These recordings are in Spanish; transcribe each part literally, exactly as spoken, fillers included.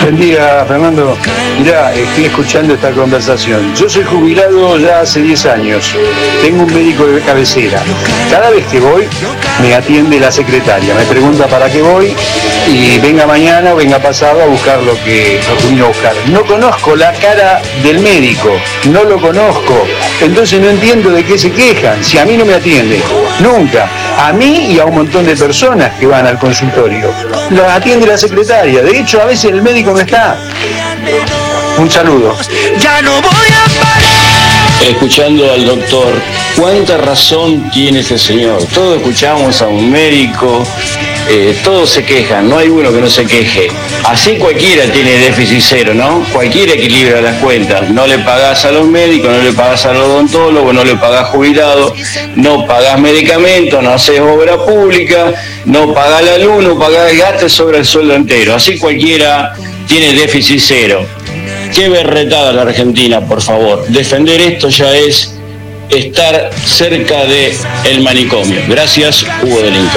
Buen día, Fernando. Mirá, estoy escuchando esta conversación. Yo soy jubilado ya hace diez años. Tengo un médico de cabecera. Cada vez que voy, me atiende la secretaria. Me pregunta para qué voy y venga mañana o venga pasado a buscar lo que, lo que vino a buscar. No conozco la cara del médico, no lo conozco. Entonces no entiendo de qué se quejan. Si a mí no me atiende, nunca. A mí y a un montón de personas que van al consultorio. Lo atiende la secretaria. De hecho, a veces el médico no está. Un saludo. Ya no voy a parar. Escuchando al doctor, ¿cuánta razón tiene ese señor? Todos escuchamos a un médico, eh, todos se quejan, no hay uno que no se queje. Así cualquiera tiene déficit cero, ¿no? Cualquiera equilibra las cuentas. No le pagás a los médicos, no le pagás al odontólogo, no le pagás jubilado, no pagás medicamentos, no haces obra pública, no pagás la luz, no pagás gastos sobre el sueldo entero. Así cualquiera tiene déficit cero. Qué berretada la Argentina, por favor. Defender esto ya es estar cerca de el manicomio. Gracias, Hugo de Lincoln.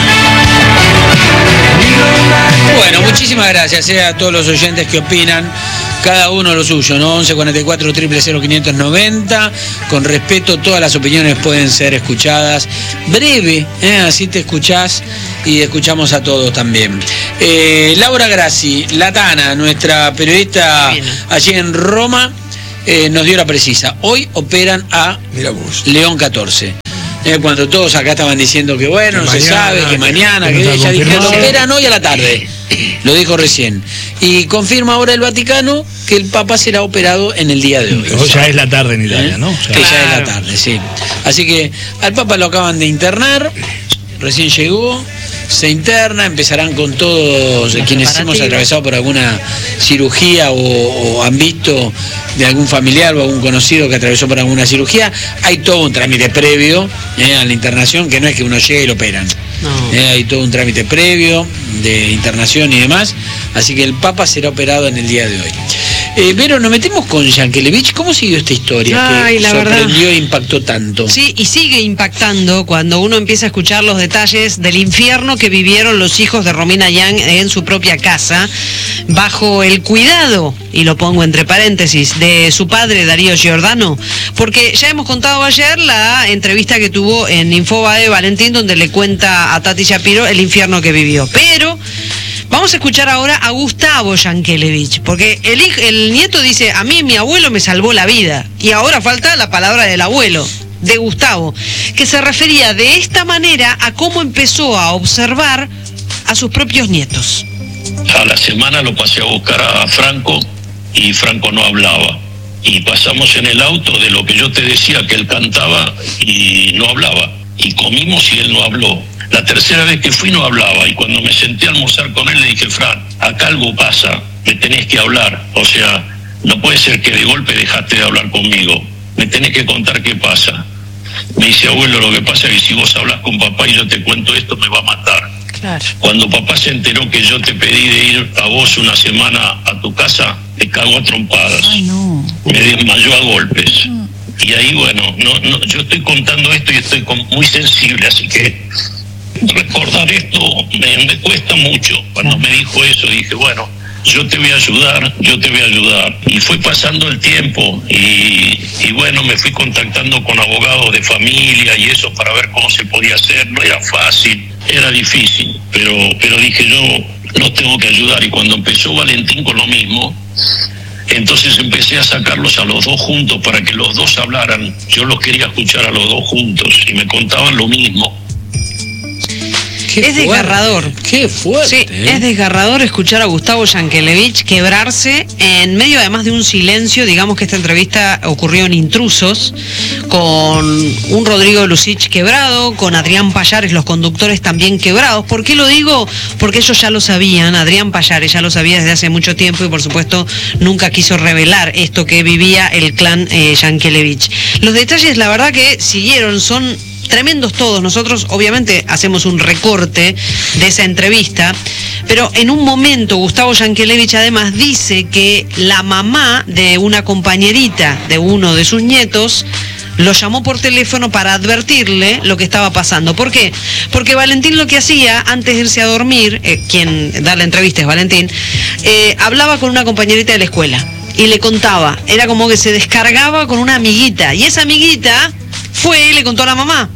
Bueno, muchísimas gracias eh, a todos los oyentes que opinan, cada uno lo suyo, ¿no? once cuarenta y cuatro, cero cero cero, quinientos noventa. Con respeto, todas las opiniones pueden ser escuchadas. Breve, ¿eh? Así te escuchás y escuchamos a todos también. Eh, Laura Grassi, la Tana, nuestra periodista allí en Roma, eh, nos dio la precisa. Hoy operan a León catorce. Eh, cuando todos acá estaban diciendo que bueno, que no mañana, se sabe, que mañana, que, que, que ella dijo, lo operan hoy a la tarde. Lo dijo recién. Y confirma ahora el Vaticano que el Papa será operado en el día de hoy. O ya es la tarde en Italia, ¿eh? ¿No? O sea, que ya es la tarde, sí. Así que al Papa lo acaban de internar, recién llegó, se interna, empezarán con todos Los quienes hemos atravesado por alguna cirugía o, o han visto de algún familiar o algún conocido que atravesó por alguna cirugía. Hay todo un trámite previo eh, a la internación, que no es que uno llegue y lo operan. No. Eh, hay todo un trámite previo de internación y demás, así que el Papa será operado en el día de hoy. Eh, Vero, nos metemos con Yankelevich. ¿Cómo siguió esta historia Ay, que la sorprendió verdad. e impactó tanto? Sí, y sigue impactando cuando uno empieza a escuchar los detalles del infierno que vivieron los hijos de Romina Yan en su propia casa, bajo el cuidado, y lo pongo entre paréntesis, de su padre Darío Giordano, porque ya hemos contado ayer la entrevista que tuvo en Infobae Valentín, donde le cuenta a Tati Shapiro el infierno que vivió. Pero vamos a escuchar ahora a Gustavo Yankelevich, porque el, hijo, el nieto dice, a mí mi abuelo me salvó la vida, y ahora falta la palabra del abuelo, de Gustavo, que se refería de esta manera a cómo empezó a observar a sus propios nietos. A la semana lo pasé a buscar a Franco y Franco no hablaba. Y pasamos en el auto de lo que yo te decía, que él cantaba y no hablaba. Y comimos y él no habló. La tercera vez que fui no hablaba, y cuando me senté a almorzar con él le dije, Fran, acá algo pasa, me tenés que hablar. O sea, no puede ser que de golpe dejaste de hablar conmigo, me tenés que contar qué pasa. Me dice, abuelo, lo que pasa es que si vos hablas con papá y yo te cuento esto, me va a matar. Claro. Cuando papá se enteró que yo te pedí de ir a vos una semana a tu casa, te cagó a trompadas. Ay, no. Me desmayó a golpes. Mm. Y ahí, bueno, no, no, yo estoy contando esto y estoy con, muy sensible, así que recordar esto me, me cuesta mucho. Cuando me dijo eso dije, bueno, yo te voy a ayudar, yo te voy a ayudar. Y fue pasando el tiempo y, y bueno, me fui contactando con abogados de familia y eso para ver cómo se podía hacer. No era fácil, era difícil, pero, pero dije yo, no tengo que ayudar. Y cuando empezó Valentín con lo mismo, entonces empecé a sacarlos a los dos juntos para que los dos hablaran. Yo los quería escuchar a los dos juntos y me contaban lo mismo. Es desgarrador. Qué fuerte. Sí, ¿eh? Es desgarrador escuchar a Gustavo Yankelevich quebrarse en medio además de un silencio. Digamos que esta entrevista ocurrió en Intrusos, con un Rodrigo Lucich quebrado, con Adrián Pallares, los conductores también quebrados. ¿Por qué lo digo? Porque ellos ya lo sabían, Adrián Pallares ya lo sabía desde hace mucho tiempo y por supuesto nunca quiso revelar esto que vivía el clan eh, Yankelevich. Los detalles, la verdad que siguieron, son tremendos todos. Nosotros obviamente hacemos un recorte de esa entrevista, pero en un momento Gustavo Yankelevich además dice que la mamá de una compañerita de uno de sus nietos lo llamó por teléfono para advertirle lo que estaba pasando. ¿Por qué? Porque Valentín lo que hacía antes de irse a dormir, eh, quien da la entrevista es Valentín, eh, hablaba con una compañerita de la escuela y le contaba, era como que se descargaba con una amiguita, y esa amiguita fue y le contó a la mamá,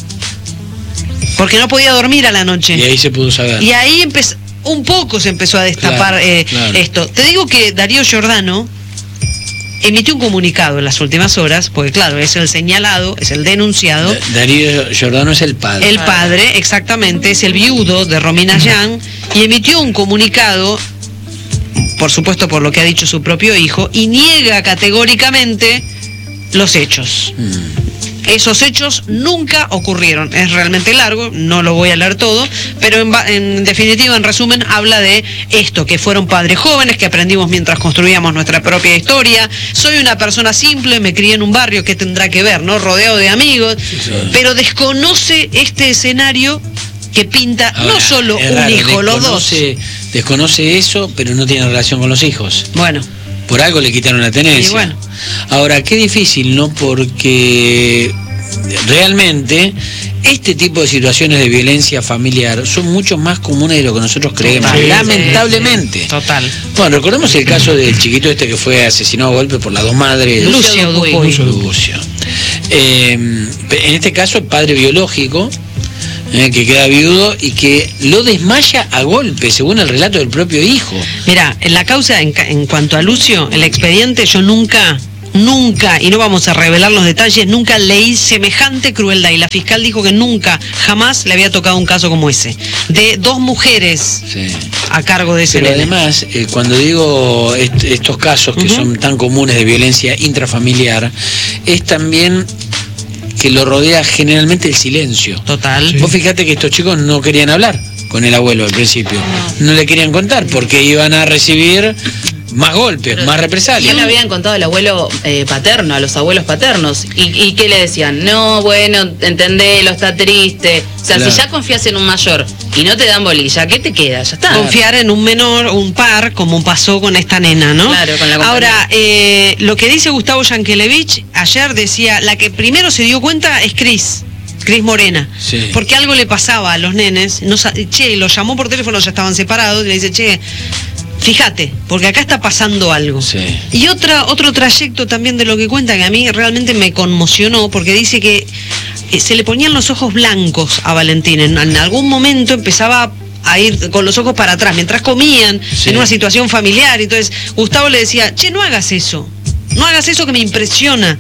porque no podía dormir a la noche. Y ahí se pudo saber. Y ahí empezó, un poco se empezó a destapar Claro, eh, claro. esto. Te digo que Darío Giordano emitió un comunicado en las últimas horas, porque claro, es el señalado, es el denunciado. Da- Darío Giordano es el padre. El padre, exactamente, es el viudo de Romina Yan, y emitió un comunicado, por supuesto por lo que ha dicho su propio hijo, y niega categóricamente los hechos. Mm. Esos hechos nunca ocurrieron. Es realmente largo, no lo voy a leer todo, pero en, va- en definitiva, en resumen, habla de esto, que fueron padres jóvenes, que aprendimos mientras construíamos nuestra propia historia. Soy una persona simple, me crié en un barrio, que tendrá que ver, ¿no? Rodeado de amigos, pero desconoce este escenario que pinta Ahora, no solo es un raro, hijo, los dos. desconoce- Desconoce eso, pero no tiene relación con los hijos. Bueno, Por algo le quitaron la tenencia. Y bueno. Ahora, qué difícil, ¿no? Porque realmente este tipo de situaciones de violencia familiar son mucho más comunes de lo que nosotros creemos. Sí, lamentablemente. sí, total. Bueno, recordemos el caso del chiquito este que fue asesinado a golpe por las dos madres. Lucio Dupuy. Lucio. Eh, en este caso, el padre biológico, eh, que queda viudo y que lo desmaya a golpe, según el relato del propio hijo. Mira, en la causa, en, ca- en cuanto a Lucio, el expediente, yo nunca, nunca, y no vamos a revelar los detalles, nunca leí semejante crueldad, y la fiscal dijo que nunca, jamás le había tocado un caso como ese, de dos mujeres Sí. a cargo de ese Pero nene. además, eh, cuando digo est- estos casos que Ujú. son tan comunes de violencia intrafamiliar, es también que lo rodea generalmente el silencio. Total. Vos fíjate que estos chicos no querían hablar con el abuelo al principio. No le querían contar porque iban a recibir más golpes, más Ya represalias. le habían contado al abuelo eh, paterno, a los abuelos paternos. ¿Y, y qué le decían? No, bueno, entendelo, está triste. O sea, Claro. si ya confías en un mayor y no te dan bolilla, ¿qué te queda? Ya está. Confiar en un menor, un par, como pasó con esta nena, ¿no? Claro, con la compañera. Ahora, eh, lo que dice Gustavo Yankelevich, ayer decía, la que primero se dio cuenta es Cris. Cris Morena, Sí. porque algo le pasaba a los nenes, no, sa- che, lo llamó por teléfono, ya estaban separados, y le dice, che, fíjate, porque acá está pasando algo. Sí. Y otra, otro trayecto también de lo que cuenta, que a mí realmente me conmocionó, porque dice que eh, se le ponían los ojos blancos a Valentín, en, en algún momento empezaba a ir con los ojos para atrás, mientras comían, Sí. en una situación familiar, entonces Gustavo le decía, che, no hagas eso, no hagas eso que me impresiona.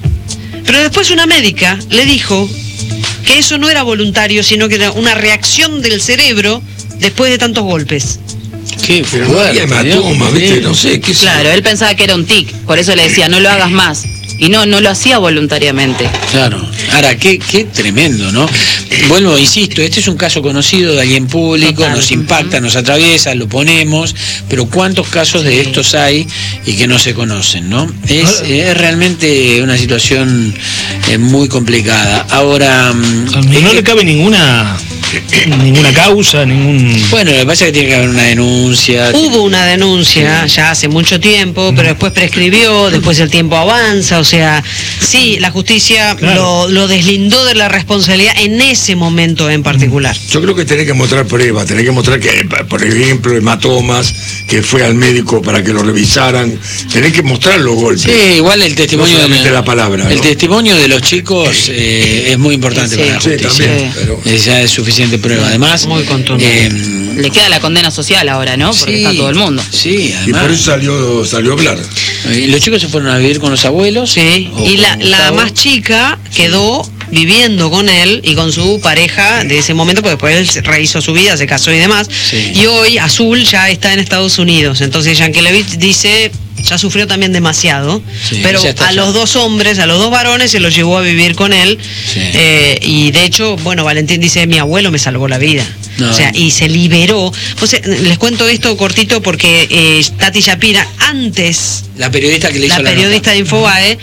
Pero después una médica le dijo que eso no era voluntario, sino que era una reacción del cerebro después de tantos golpes. Qué Pero no había fuerte, hematoma, ¿no? ¿viste? Sí. No sé, qué sé yo. Claro, él pensaba que era un tic, por eso le decía, no lo hagas más. Y no, no lo hacía voluntariamente. Claro. Ahora, qué, qué tremendo, ¿no? Vuelvo, insisto, este es un caso conocido de alguien público, Total. nos impacta, nos atraviesa, lo ponemos, pero ¿cuántos casos de estos hay y que no se conocen, no? Es, es realmente una situación eh, muy complicada. Ahora, mm, No eh, le cabe ninguna ninguna causa, ningún... bueno, lo que pasa es que tiene que haber una denuncia. Hubo una denuncia ya hace mucho tiempo, pero después prescribió, después el tiempo avanza, o sea, sí, la justicia Claro. lo, lo deslindó de la responsabilidad en ese momento en particular. Yo creo que tenés que mostrar pruebas, tenés que mostrar que, por ejemplo, hematomas, que fue al médico para que lo revisaran, tenés que mostrar los golpes. Sí, igual el testimonio No de solamente la palabra, el ¿no? testimonio de los chicos eh, es muy importante Sí, para la sí, justicia. también, pero- Eh, ya es suficiente prueba. Además, Muy contundente. eh, Le queda la condena social ahora, ¿no? Porque sí, está todo el mundo. Sí, Y además. por eso salió, salió a hablar. eh, los chicos se fueron a vivir con los abuelos. Sí, o y la, con la Gustavo. más chica quedó viviendo con él y con su pareja de ese momento, porque después él se rehizo su vida, se casó y demás. Sí. Y hoy Azul ya está en Estados Unidos. Entonces Yankelevich dice, ya sufrió también demasiado, Sí, pero ya está a ya. los dos hombres, a los dos varones, se los llevó a vivir con él. Sí. Eh, y de hecho, bueno, Valentín dice, mi abuelo me salvó la vida. No. O sea, y se liberó. Pues, eh, les cuento esto cortito porque eh, Tati Shapira, antes, La periodista que le hizo la la periodista nota. de Infobae,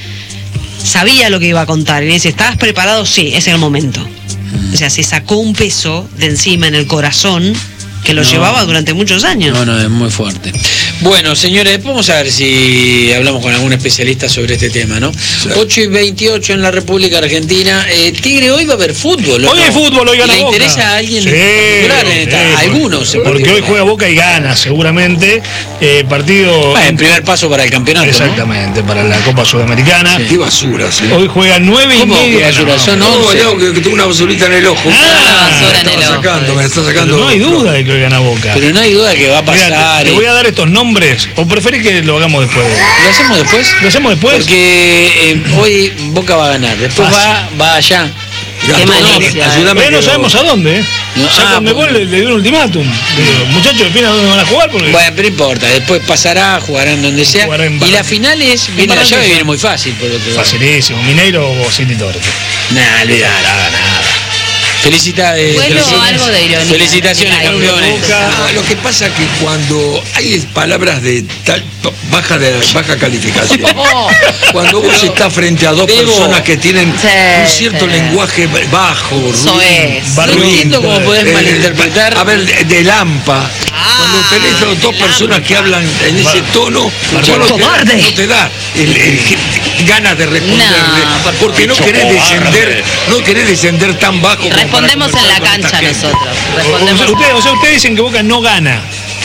sabía lo que iba a contar y le dice, ¿estabas preparado? Sí, ese es el momento. Mm. O sea, se sacó un peso de encima en el corazón que lo No. llevaba durante muchos años. No, no, es muy fuerte. Bueno, señores, vamos a ver si hablamos con algún especialista sobre este tema, ¿no? Sí. ocho y veintiocho en la República Argentina. Eh, Tigre, hoy va a haber fútbol, ¿no? Hoy hay fútbol, hoy gana ¿Le Boca. interesa a alguien sí, particular en esta? sí, Algunos. Porque, porque hoy juega Boca y gana, seguramente. Eh, partido... Bueno, en primer paso para el campeonato, exactamente, ¿no? Para la Copa Sudamericana. Sí. Qué basura, sí. Hoy juega nueve y media. Basura? Son no, once. no, que, que tengo una basurita en el ojo. Ah, me basura en está el ojo. sacando, me está sacando. Pero no hay duda de que hoy gana Boca. Pero no hay duda de que va a pasar. Mira, te, te voy a dar estos nombres, o preferís que lo hagamos después. ¿Lo hacemos después? ¿Lo hacemos después? Porque eh, hoy Boca va a ganar. Después va, va allá. Qué malicia. Ayúdame. Pero no que sabemos lo... a dónde, ¿eh? No, ya ah, con Mebol le, le dio un ultimátum. Digo, muchachos, ¿opinan dónde van a jugar? Porque... Bueno, pero no importa. Después pasará, jugarán donde sea. Jugarán en Y la final es, viene la llave y viene muy fácil por otro lado. Facilísimo. Mineiro o City Torque. Nah, olvidá, nada, nada. Felicidades. Bueno, felicitaciones. algo de ironía. Felicitaciones, Algo de campeones. Ah, lo que pasa que cuando hay palabras de tal baja de baja calificación, cuando vos estás frente a dos Debo. personas que tienen Sí, un cierto sí. lenguaje bajo, Eso ruin, es. No entiendo cómo podés eh, malinterpretar. A ver, de, de Lampa. Cuando tenés a dos personas que hablan en ese tono, ya no te, Cobarde. no te da el, el- ganas de responderle, No, por porque no querés descender, no querés descender tan bajo. como para Respondemos en la conversar con esta cancha gente. nosotros. O, o Respondemos. sea, ustedes, o sea, ustedes dicen que Boca no gana.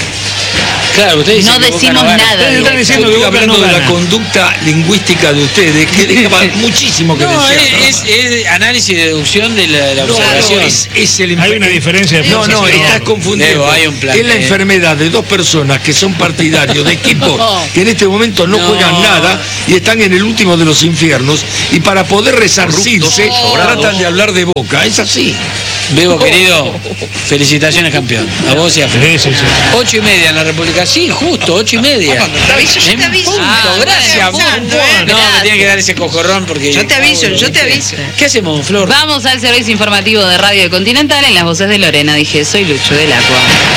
Claro, ustedes dicen No que Boca decimos gana. nada. Ustedes están diciendo Estoy que Boca hablando no de la gana. conducta lingüística de ustedes, que deja muchísimo que No, desear. ¿no? es, es, es análisis y deducción de la, de la No, observación. no, es, es el Hay una diferencia de No, no, percepción. estás confundiendo. Debo, hay un plan, es la eh. enfermedad de dos personas que son partidarios de equipos que en este momento no, No. juegan nada y están en el último de los infiernos y para poder resarcirse tratan de hablar de Boca. Es así. Bebo, querido, felicitaciones, campeón. A vos y a Fred. Sí, sí, sí. Ocho y media en la República. Sí, justo, ocho y media. Te aviso, yo te En aviso. punto, Ah, gracias. bueno, punto. eh, No, me gracias. tiene que dar ese cojorrón porque... Yo te aviso, yo te aviso. ¿Qué hacemos, Flor? Vamos al servicio informativo de Radio de Continental en las voces de Lorena. Dije, soy Lucho del Aqua.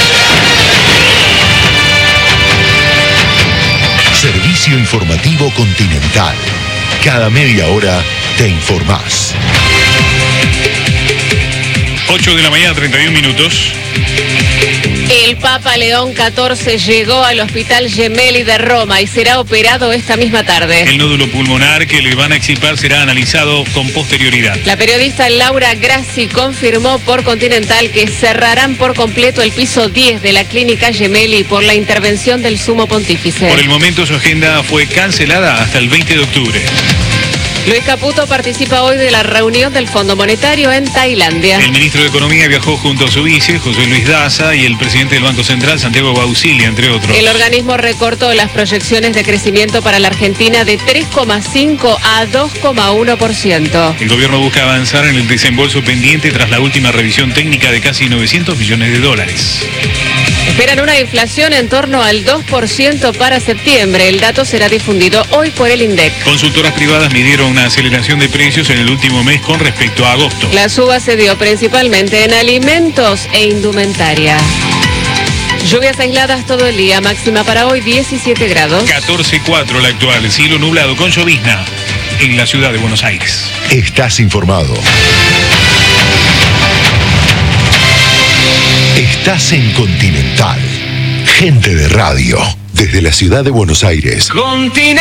Servicio informativo Continental. Cada media hora te informás. ocho de la mañana, treinta y un minutos. El Papa León catorce llegó al Hospital Gemelli de Roma y será operado esta misma tarde. El nódulo pulmonar que le van a extirpar será analizado con posterioridad. La periodista Laura Grassi confirmó por Continental que cerrarán por completo el piso diez de la clínica Gemelli por la intervención del sumo pontífice. Por el momento su agenda fue cancelada hasta el veinte de octubre. Luis Caputo participa hoy de la reunión del Fondo Monetario en Tailandia. El ministro de Economía viajó junto a su vice, José Luis Daza, y el presidente del Banco Central, Santiago Bausili, entre otros. El organismo recortó las proyecciones de crecimiento para la Argentina de tres coma cinco a dos coma uno por ciento. El gobierno busca avanzar en el desembolso pendiente tras la última revisión técnica de casi novecientos millones de dólares. Esperan una inflación en torno al dos por ciento para septiembre. El dato será difundido hoy por el INDEC. Consultoras privadas midieron una aceleración de precios en el último mes con respecto a agosto. La suba se dio principalmente en alimentos e indumentaria. Lluvias aisladas todo el día, máxima para hoy diecisiete grados. catorce cuatro la actual, cielo nublado con llovizna en la ciudad de Buenos Aires. Estás informado. Estás en Continental. Gente de radio. Desde la ciudad de Buenos Aires. Continental.